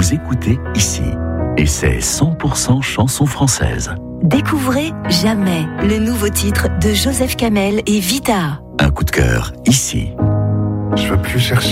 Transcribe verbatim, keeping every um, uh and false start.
vous écoutez ici. Et c'est cent pour cent chansons françaises. Découvrez Jamais, le nouveau titre de Joseph Kamel et Vita. Un coup de cœur ici. Je veux plus chercher